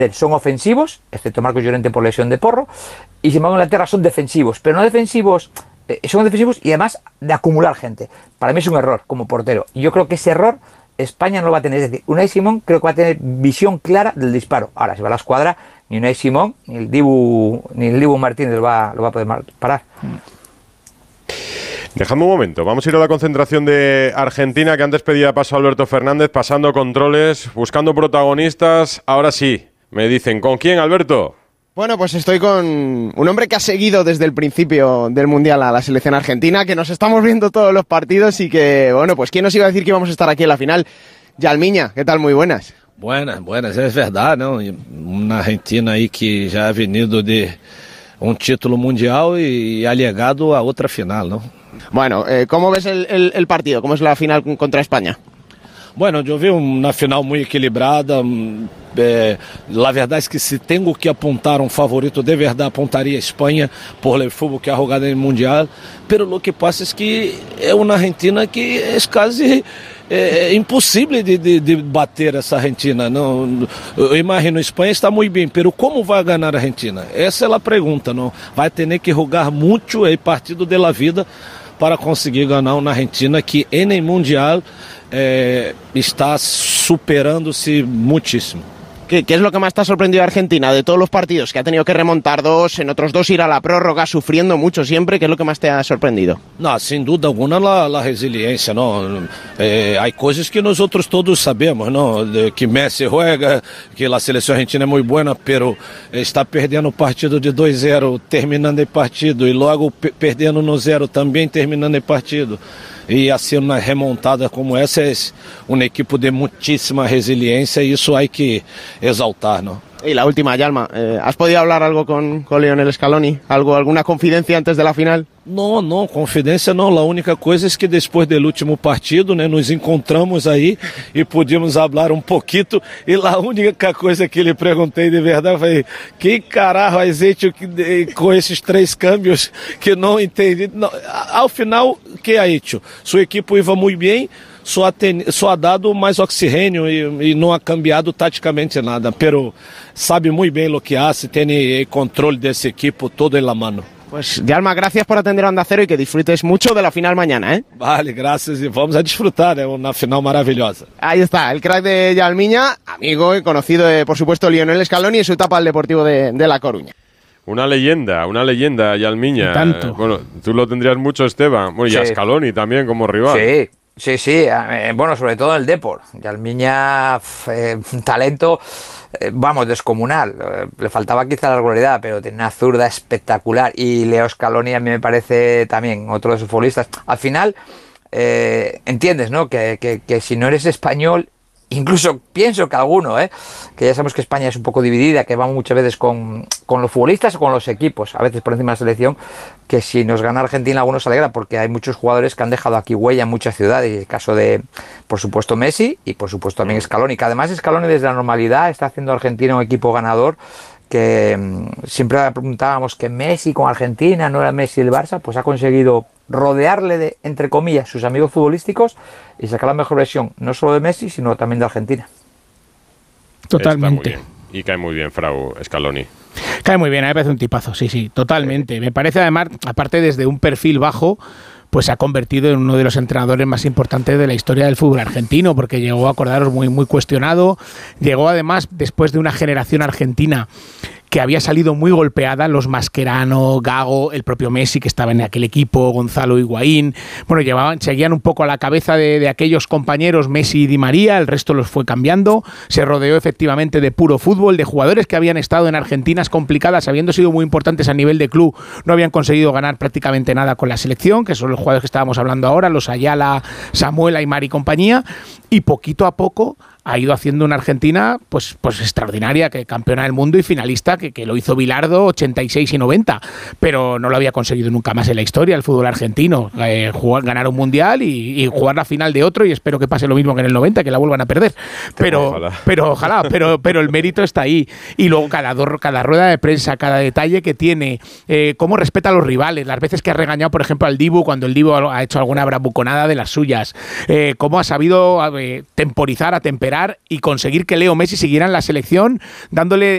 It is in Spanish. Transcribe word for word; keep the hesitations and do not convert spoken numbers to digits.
son ofensivos, excepto Marcos Llorente por lesión de Porro, y sin embargo Inglaterra son defensivos, pero no defensivos, eh, son defensivos y además de acumular gente. Para mí es un error como portero. Y yo creo que ese error España no lo va a tener. Es decir, Unai Simón creo que va a tener visión clara del disparo. Ahora, si va a la escuadra, ni Unai Simón, ni el Dibu, ni el Dibu Martínez lo va, lo va a poder parar. Dejadme un momento, vamos a ir a la concentración de Argentina, que antes pedía paso a Alberto Fernández, pasando controles, buscando protagonistas. Ahora sí, me dicen, ¿con quién, Alberto? Bueno, pues estoy con un hombre que ha seguido desde el principio del Mundial a la selección argentina, que nos estamos viendo todos los partidos y que, bueno, pues ¿quién nos iba a decir que íbamos a estar aquí en la final? Yalmiña, ¿qué tal? Muy buenas. Buenas, buenas, es verdad, ¿no? Una Argentina ahí que ya ha venido de un título mundial y ha llegado a otra final, ¿no? Bueno, eh, ¿cómo ves el, el, el partido? ¿Cómo es la final contra España? Bueno, yo vi una final muy equilibrada. Eh, la verdad es que si tengo que apuntar un favorito, de verdad apuntaría a España por el fútbol que ha jugado en el Mundial. Pero lo que pasa es que es una Argentina que es casi eh, imposible de, de, de bater essa Argentina. Não, eu imagino, a Espanha está muito bem, pero como vai ganhar a Argentina? Essa é a pergunta, não? Vai ter que jogar muito el partido de la vida para conseguir ganhar uma Argentina que en el Mundial eh, está superando-se muchísimo. ¿Qué, ¿Qué es lo que más te ha sorprendido a Argentina de todos los partidos? Que ha tenido que remontar dos, en otros dos ir a la prórroga, sufriendo mucho siempre. ¿Qué es lo que más te ha sorprendido? Não, sem dúvida alguma, a, a resiliência. Não? É, há coisas que nós outros todos sabemos, não? De, que Messi juega, que a seleção argentina é muito boa, pero está perdendo o partido de dois a zero, terminando o partido, e logo pe- perdendo no zero, também terminando o partido. E assim, uma remontada como essa é uma equipe de muitíssima resiliência e isso há que exaltar, ¿no? Y la última, Yalma, eh, ¿has podido hablar algo con, con Lionel Scaloni? ¿Algo, alguna confidencia antes de la final? Não, não, confidência não. A única coisa é que depois do último partido, né, nos encontramos aí e podíamos falar um pouquinho. E a única coisa que lhe perguntei de verdade foi: que caralho has hecho com esses três câmbios que não entendi? Não, ao final, que ha hecho? Sua equipe iba muito bem. Só ha, ten, só ha dado mais oxigênio e, e não ha cambiado taticamente nada, pero sabe muito bem o que hace, tem controle dessa equipe todo en la mano. Pues Yalma, gracias por atender a Onda Cero y que disfrutes mucho de la final mañana, ¿eh? Vale, gracias y vamos a disfrutar, es una final maravillosa. Ahí está, el crack de Yalmiña, amigo y conocido de, por supuesto, Lionel Scaloni en su etapa al Deportivo de, de La Coruña. Una leyenda, una leyenda, Yalmiña. Tanto. Bueno, tú lo tendrías mucho, Esteban. Bueno, y a Sí. Scaloni también como rival. Sí. Sí, sí, eh, bueno, sobre todo el Depor. Yalmiña, eh, un talento, eh, vamos, descomunal. Eh, le faltaba quizá la regularidad, pero tiene una zurda espectacular. Y Leo Scaloni a mí me parece también otro de sus futbolistas. Al final, eh, entiendes, ¿no? Que, que, que si no eres español, incluso pienso que alguno, ¿eh? que ya sabemos que España es un poco dividida, que va muchas veces con, con los futbolistas o con los equipos, a veces por encima de la selección, que si nos gana Argentina algunos se alegra porque hay muchos jugadores que han dejado aquí huella en muchas ciudades, y el caso de, por supuesto, Messi y por supuesto también Scaloni, que además Scaloni desde la normalidad está haciendo a Argentina un equipo ganador, que mmm, siempre preguntábamos que Messi con Argentina no era Messi el Barça, pues ha conseguido rodearle de, entre comillas, sus amigos futbolísticos y sacar la mejor versión, no solo de Messi, sino también de Argentina. Totalmente. Y cae muy bien, Frau Scaloni. Cae muy bien, a mí me parece un tipazo, sí, sí, totalmente. Me parece además, aparte desde un perfil bajo, pues se ha convertido en uno de los entrenadores más importantes de la historia del fútbol argentino, porque llegó, a acordaros, muy, muy cuestionado. Llegó además después de una generación argentina que había salido muy golpeada, los Mascherano, Gago, el propio Messi que estaba en aquel equipo, Gonzalo Higuaín, bueno, llevaban, seguían un poco a la cabeza de, de aquellos compañeros Messi y Di María, el resto los fue cambiando, se rodeó efectivamente de puro fútbol, de jugadores que habían estado en Argentinas complicadas, habiendo sido muy importantes a nivel de club, no habían conseguido ganar prácticamente nada con la selección, que son los jugadores que estábamos hablando ahora, los Ayala, Samuel, Aimar y compañía, y poquito a poco ha ido haciendo una Argentina pues, pues extraordinaria, que campeona del mundo y finalista, que, que lo hizo Bilardo ochenta y seis y noventa, pero no lo había conseguido nunca más en la historia el fútbol argentino, eh, jugar, ganar un mundial y, y jugar la final de otro, y espero que pase lo mismo que en el noventa, que la vuelvan a perder, pero ojalá, pero, ojalá, pero, pero el mérito está ahí, y luego cada, cada rueda de prensa, cada detalle que tiene, eh, cómo respeta a los rivales, las veces que ha regañado por ejemplo al Dibu cuando el Dibu ha hecho alguna bravuconada de las suyas, eh, cómo ha sabido eh, temporizar, atemperar y conseguir que Leo Messi siguiera en la selección, dándole